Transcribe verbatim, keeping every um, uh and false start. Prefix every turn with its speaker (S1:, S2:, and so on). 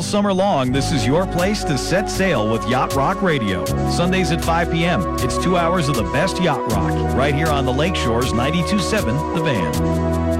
S1: All summer long, this is your place to set sail with Yacht Rock Radio. Sundays at five p.m. It's two hours of the best yacht rock right here on the Lakeshore's ninety-two point seven The Van.